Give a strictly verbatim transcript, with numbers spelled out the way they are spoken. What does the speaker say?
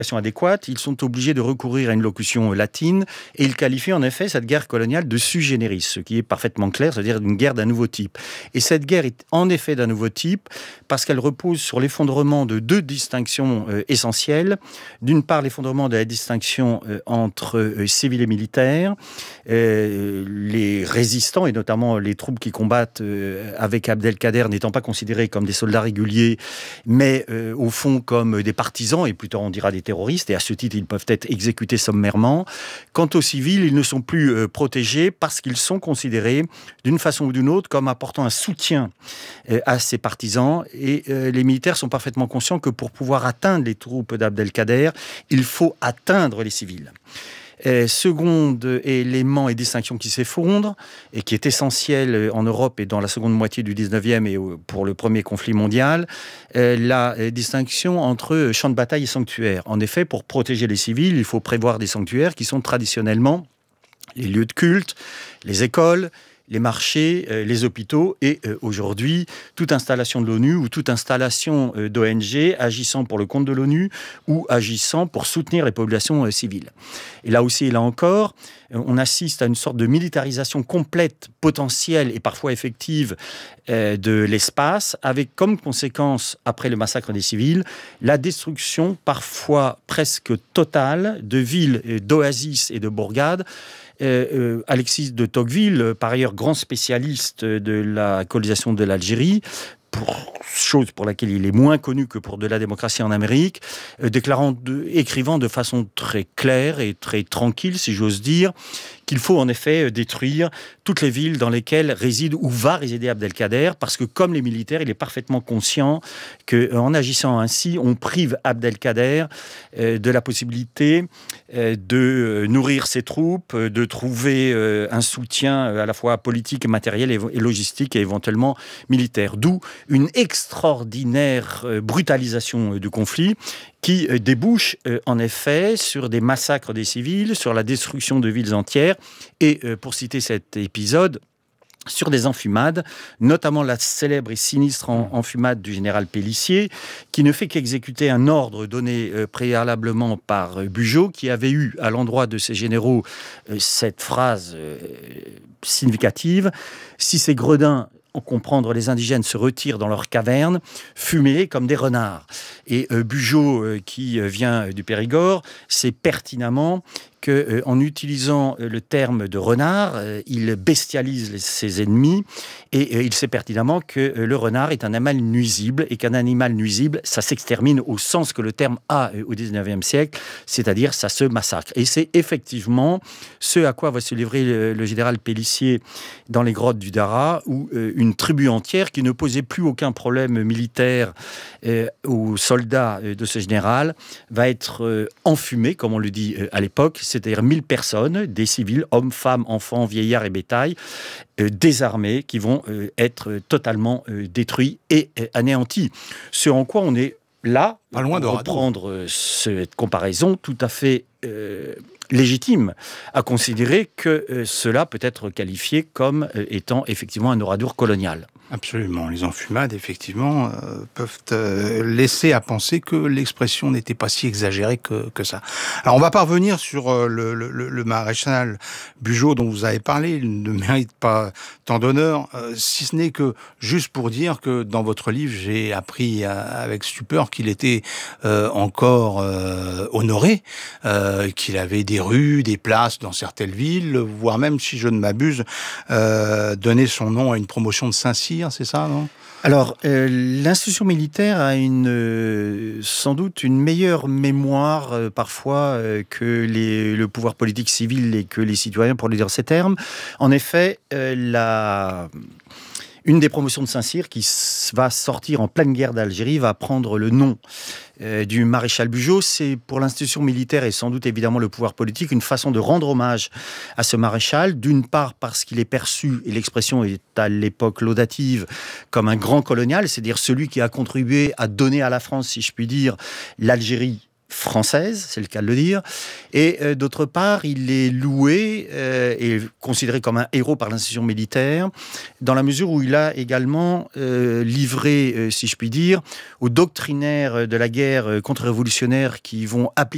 adéquate, ils sont obligés de recourir à une locution latine et ils qualifient en effet cette guerre coloniale de sui generis, ce qui est parfaitement clair, c'est-à-dire une guerre d'un nouveau type. Et cette guerre est en effet d'un nouveau type parce qu'elle repose sur l'effondrement de deux distinctions euh, essentielles. D'une part, l'effondrement de la distinction euh, entre euh, civils et militaires, euh, les résistants et notamment les troupes qui combattent euh, avec Abdelkader n'étant pas considérés comme des soldats réguliers, mais euh, au fond comme des partisans et plutôt on dira des terroristes, et à ce titre, ils peuvent être exécutés sommairement. Quant aux civils, ils ne sont plus euh, protégés parce qu'ils sont considérés, d'une façon ou d'une autre, comme apportant un soutien euh, à ces partisans. Et euh, les militaires sont parfaitement conscients que pour pouvoir atteindre les troupes d'Abdelkader, il faut atteindre les civils. Euh, second élément et distinction qui s'effondre et qui est essentiel en Europe et dans la seconde moitié du dix-neuvième et pour le premier conflit mondial, euh, la euh, distinction entre champ de bataille et sanctuaire. En effet, pour protéger les civils, il faut prévoir des sanctuaires qui sont traditionnellement les lieux de culte, les écoles, les marchés, euh, les hôpitaux et euh, aujourd'hui, toute installation de l'ONU ou toute installation euh, d'O N G agissant pour le compte de l'ONU ou agissant pour soutenir les populations euh, civiles. Et là aussi et là encore, euh, on assiste à une sorte de militarisation complète, potentielle et parfois effective euh, de l'espace, avec comme conséquence, après le massacre des civils, la destruction parfois presque totale de villes, euh, d'oasis et de bourgades. Euh, euh, Alexis de Tocqueville, par ailleurs grand spécialiste de la colonisation de l'Algérie, pour, chose pour laquelle il est moins connu que pour de la démocratie en Amérique, euh, déclarant, de, écrivant de façon très claire et très tranquille, si j'ose dire, qu'il faut en effet détruire toutes les villes dans lesquelles réside ou va résider Abdelkader, parce que comme les militaires, il est parfaitement conscient qu'en agissant ainsi, on prive Abdelkader euh, de la possibilité euh, de nourrir ses troupes, de trouver euh, un soutien à la fois politique, matériel et, et logistique et éventuellement militaire. D'où une extraordinaire euh, brutalisation euh, du conflit qui euh, débouche euh, en effet sur des massacres des civils, sur la destruction de villes entières et, euh, pour citer cet épisode, sur des enfumades, notamment la célèbre et sinistre en, enfumade du général Pélissier, qui ne fait qu'exécuter un ordre donné euh, préalablement par euh, Bugeaud, qui avait eu à l'endroit de ses généraux euh, cette phrase euh, significative: si ces gredins, en comprendre, les indigènes se retirent dans leurs cavernes, fumés comme des renards. Et euh, Bugeaud, euh, qui euh, vient du Périgord, sait pertinemment qu'en euh, utilisant euh, le terme de renard, euh, il bestialise les, ses ennemis, et euh, il sait pertinemment que euh, le renard est un animal nuisible, et qu'un animal nuisible, ça s'extermine au sens que le terme a euh, au dix-neuvième siècle, c'est-à-dire ça se massacre. Et c'est effectivement ce à quoi va se livrer le, le général Pélissier dans les grottes du Dara, où euh, une tribu entière qui ne posait plus aucun problème militaire euh, aux soldats euh, de ce général va être euh, enfumée, comme on le dit euh, à l'époque, c'est-à-dire mille personnes, des civils, hommes, femmes, enfants, vieillards et bétail, euh, désarmés, qui vont euh, être totalement euh, détruits et euh, anéantis. Ce en quoi on est là, pas loin de reprendre euh, cette comparaison tout à fait euh, légitime à considérer que euh, cela peut être qualifié comme euh, étant effectivement un oradour colonial. Absolument. Les enfumades, effectivement, euh, peuvent euh, laisser à penser que l'expression n'était pas si exagérée que, que ça. Alors, on va pas revenir sur euh, le, le, le maréchal Bugeaud dont vous avez parlé. Il ne mérite pas tant d'honneur, euh, si ce n'est que, juste pour dire que dans votre livre, j'ai appris euh, avec stupeur qu'il était euh, encore euh, honoré, euh, qu'il avait des rues, des places dans certaines villes, voire même, si je ne m'abuse, euh, donné son nom à une promotion de Saint-Cyr. C'est ça, non ? Alors, euh, l'institution militaire a une, euh, sans doute une meilleure mémoire euh, parfois euh, que les, le pouvoir politique civil et que les citoyens, pour le dire ces termes. En effet, euh, la... Une des promotions de Saint-Cyr, qui va sortir en pleine guerre d'Algérie, va prendre le nom euh, du maréchal Bugeaud. C'est pour l'institution militaire et sans doute évidemment le pouvoir politique une façon de rendre hommage à ce maréchal, d'une part parce qu'il est perçu, et l'expression est à l'époque laudative, comme un grand colonial, c'est-à-dire celui qui a contribué à donner à la France, si je puis dire, l'Algérie française, c'est le cas de le dire, et euh, d'autre part, il est loué euh, et considéré comme un héros par l'institution militaire, dans la mesure où il a également euh, livré, euh, si je puis dire, aux doctrinaires de la guerre contre-révolutionnaire qui vont appliquer